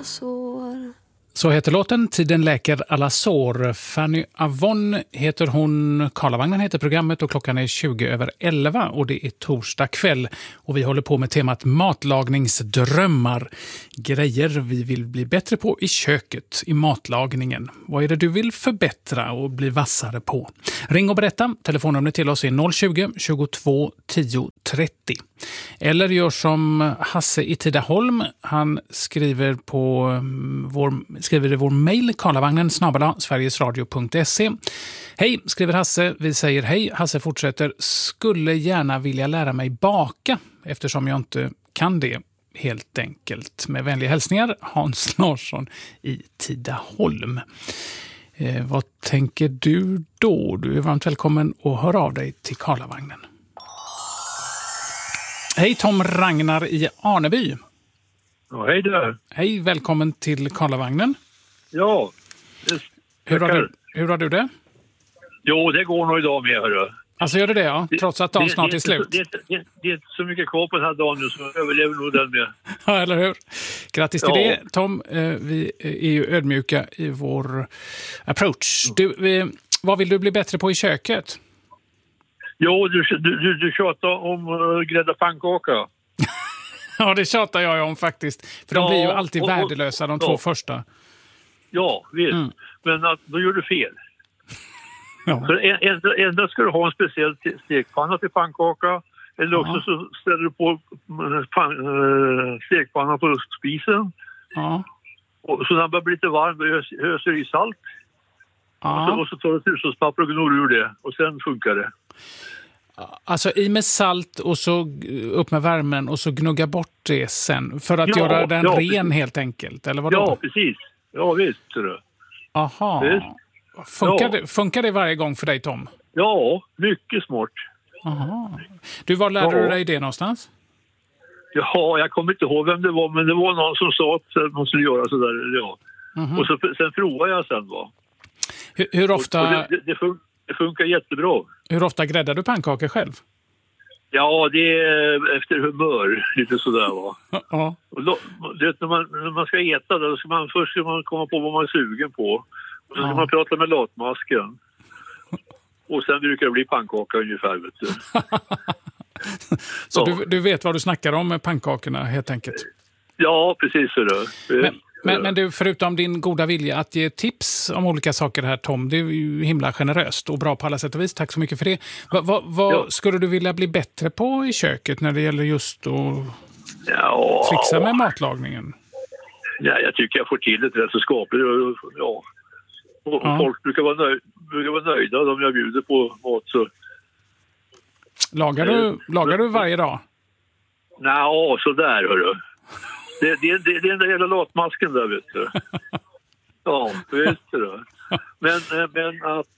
sår. Så heter låten Tiden läker alla sår. Fanny Avon heter hon, Karlavagnen heter programmet och klockan är 20:11 och det är torsdag kväll. Och vi håller på med temat matlagningsdrömmar. Grejer vi vill bli bättre på i köket, i matlagningen. Vad är det du vill förbättra och bli vassare på? Ring och berätta. Telefonnumret till oss är 020-22 10 30. Eller gör som Hasse i Tidaholm. Han skriver i vår mejl karlavagnen@sverigesradio.se. Hej, skriver Hasse. Vi säger hej. Hasse fortsätter. Skulle gärna vilja lära mig baka eftersom jag inte kan det helt enkelt. Med vänliga hälsningar, Hans Larsson i Tidaholm. Vad tänker du då? Du är varmt välkommen och hör av dig till Karlavagnen. Hej, Tom Ragnar i Arneby. Ja, hej där. Hej, välkommen till Karlavagnen. Ja. Hur har du det? Jo, det går nog idag med, hörru. Alltså gör det, ja? Trots att dagen snart är slut. Det är inte så mycket kvar på den här dagen nu, så jag överlever nog den med. Ja, eller hur? Grattis till det, Tom. Vi är ju ödmjuka i vår approach. Vad vill du bli bättre på i köket? Jo, du tjatar om grädda pannkaka. Ja, det tjatar jag om faktiskt. För de blir ju alltid värdelösa, de två första. Ja, visst. Men då gör du fel. Ja. För ändå ska du ha en speciell stekpanna till pannkaka. Eller också så ställer du på stekpannan på spisen. Ja. Och så när den börjar bli lite varm, då öser du i salt. Ja. Och så tar du ett hushållspapper och gnor ur det. Och sen funkar det. Alltså i med salt och så upp med värmen och så gnugga bort det sen. För att göra den ren helt enkelt, eller vadå? Ja, precis. Ja, visst. Aha. Visst. Funkar det varje gång för dig, Tom? Ja, mycket smart. Aha. Du, var lärde du dig det någonstans? Ja, jag kommer inte ihåg vem det var, men det var någon som sa att man skulle göra sådär. Ja. Mm-hmm. Och sen provade jag sen. Va? Hur ofta... Och det funkar jättebra. Hur ofta gräddar du pannkakor själv? Ja, det är efter humör, lite sådär va. Ja. Och då, när man ska äta då ska man först komma på vad man är sugen på. Och så ska man prata med latmasken. Och sen brukar det bli pannkaka ungefär, vet du. Så du vet vad du snackar om med pannkakorna helt enkelt? Ja, precis så då. Men du, förutom din goda vilja att ge tips om olika saker här, Tom, det är ju himla generöst och bra på alla sätt och vis. Tack så mycket för det. Vad skulle du vilja bli bättre på i köket när det gäller just att trixa med matlagningen? Ja, jag tycker jag får till det rätt så skapligt. Och folk brukar vara nöjda om jag bjuder på mat. Så. Lagar du varje dag? Nej, sådär hörru. Det är den där jävla latmasken där, vet du. Ja, visst det. Men att...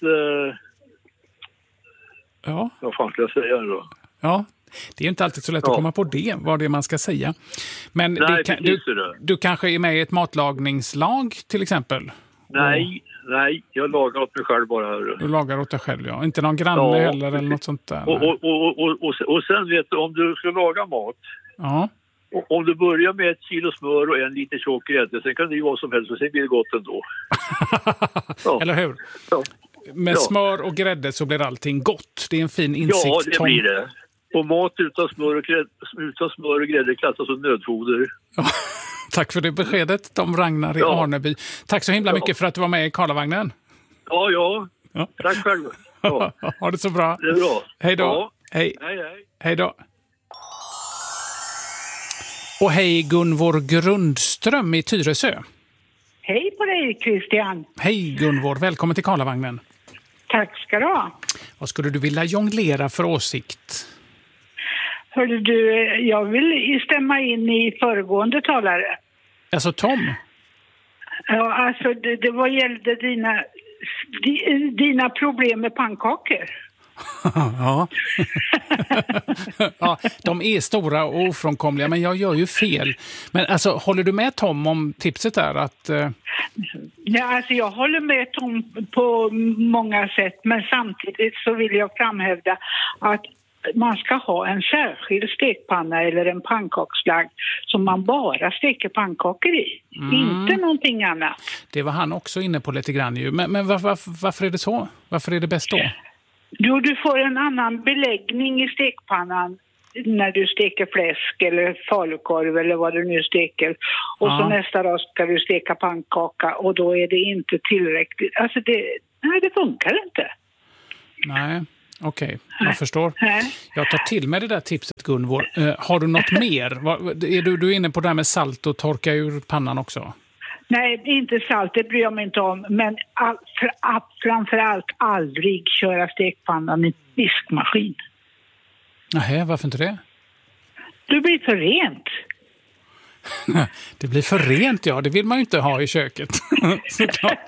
Ja. Vad fan ska jag säga då? Ja, det är ju inte alltid så lätt att komma på det, vad det är man ska säga. Men nej, du kanske är med i ett matlagningslag till exempel? Nej, jag lagar åt mig själv bara. Du lagar åt dig själv, ja. Inte någon granne heller eller något sånt där. Och sen vet du, om du ska laga mat... Ja. Om du börjar med 1 kilo smör och 1 liter tjock grädde, sen kan det ju vara som helst och sen blir det gott ändå. Ja. Eller hur? Ja. Med smör och grädde så blir allting gott. Det är en fin insikt. Ja, det blir det. Och mat utan smör och grädde klassas som nödfoder. Ja. Tack för det beskedet, Tom Ragnar i Arneby. Tack så himla mycket för att du var med i Karlavagnen. Ja. Tack själv. Ja. Ha det så bra. Det är bra. Hej då. Ja. Hej. Hej då. Och hej Gunvor Grundström i Tyresö. Hej på dig, Christian. Hej Gunvor, välkommen till Karlavagnen. Tack ska du ha. Vad skulle du vilja jonglera för åsikt? Hörde du, jag vill stämma in i föregående talare. Alltså Tom? Ja, alltså det vad gällde dina problem med pannkakor. Ja. Ja, de är stora och ofrånkomliga, men jag gör ju fel. Men alltså, håller du med Tom om tipset där att... Ja, alltså jag håller med Tom på många sätt, men samtidigt så vill jag framhävda att man ska ha en särskild stekpanna eller en pannkakslagg som man bara steker pannkakor i. Inte någonting annat. Det var han också inne på lite grann ju. Men varför är det så? Varför är det bäst då? Jo, du får en annan beläggning i stekpannan när du steker fläsk eller falukorv eller vad du nu steker. Och så nästa dag ska du steka pannkaka och då är det inte tillräckligt. Alltså det funkar inte. Nej, okej. Jag förstår. Jag tar till med det där tipset, Gunvor. Har du något mer? Är du inne på det här med salt och torka ur pannan också? Nej, inte salt, det bryr jag mig inte om. Men framförallt aldrig köra stekpannan i diskmaskin. Nej, varför inte det? Det blir för rent. Det blir för rent, ja. Det vill man ju inte ha i köket. Såklart.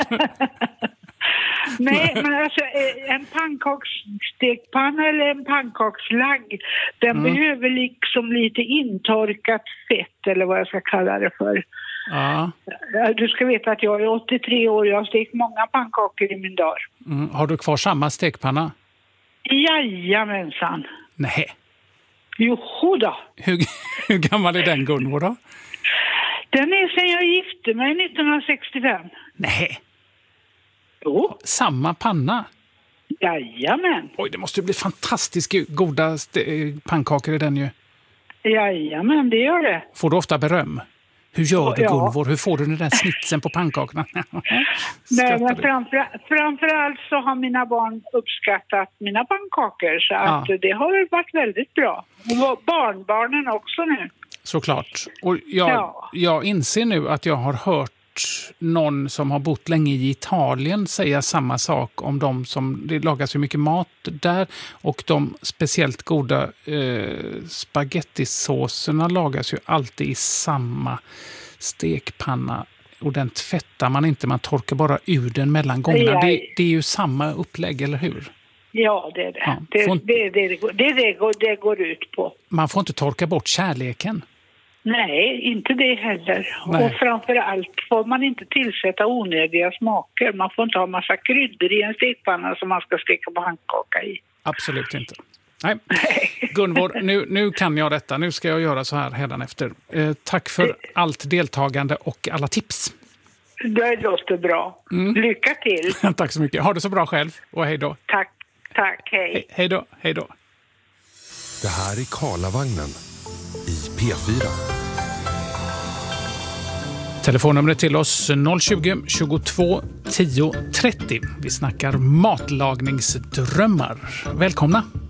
Nej, men alltså en pannkaksstekpanna eller en pannkakslagg, den behöver liksom lite intorkat fett eller vad jag ska kalla det för. Ja. Du ska veta att jag är 83 år och jag har stekt många pannkakor i min dag. Har du kvar samma stekpanna? Jajamensan. Nej. Joho då. Hur gammal är den, Gunvor då? Den är sedan jag gifte mig 1965. Nej. Jo. Samma panna? Jajamän. Oj, det måste bli fantastiskt goda pannkakor i den ju. Jajamän, det gör det. Får du ofta beröm? Hur gör du, Gunvor? Hur får du den där snitsen på pannkakorna? Nej, men framförallt så har mina barn uppskattat mina pannkakor så att det har varit väldigt bra. Och barnbarnen också nu. Såklart. Och jag inser nu att jag har hört någon som har bott länge i Italien säga samma sak om dem som, det lagas ju mycket mat där och de speciellt goda spagettisåserna lagas ju alltid i samma stekpanna och den tvättar man inte, man torkar bara ur den mellan gångerna. Det är ju samma upplägg, eller hur? Ja, det är det. Ja, det går ut på. Man får inte torka bort kärleken. Nej, inte det heller. Nej. Och framförallt får man inte tillsätta onödiga smaker. Man får inte ha massa kryddor i en stekpanna som man ska steka pannkaka i. Absolut inte. Nej. Gunvor, nu kan jag detta. Nu ska jag göra så här hädanefter. Tack för allt deltagande och alla tips. Det låter bra. Lycka till. Tack så mycket. Ha det så bra själv och hej då. Tack, hej. Hej då, hej då. Det här är Karlavagnen i P4. Telefonnumret till oss 020 22 10 30. Vi snackar matlagningsdrömmar. Välkomna!